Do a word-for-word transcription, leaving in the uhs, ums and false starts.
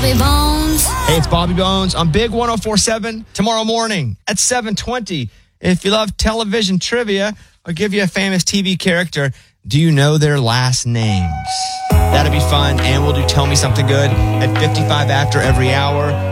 Bobby Bones. Hey, it's Bobby Bones on Big one oh four point seven tomorrow morning at seven twenty. If you love television trivia, I'll give you a famous T V character. Do you know their last names? That'll be fun, and we'll do Tell Me Something Good at fifty-five after every hour.